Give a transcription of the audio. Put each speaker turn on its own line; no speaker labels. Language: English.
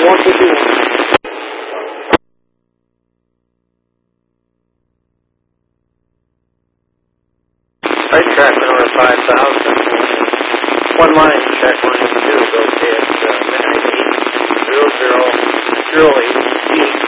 What would you want? Right track number 5000. One line, track 1 and 2, go